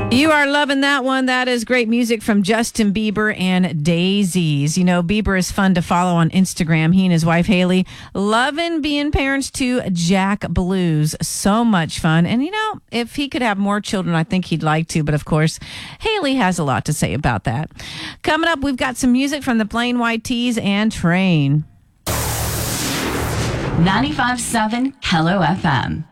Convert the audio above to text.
You are loving that one. That is great music from Justin Bieber and Daisies. You know, Bieber is fun to follow on Instagram. He and his wife, Haley, loving being parents to Jack Blues. So much fun. And, you know, if he could have more children, I think he'd like to. But, of course, Haley has a lot to say about that. Coming up, we've got some music from the Plain White T's and Train. 95.7 Hello FM.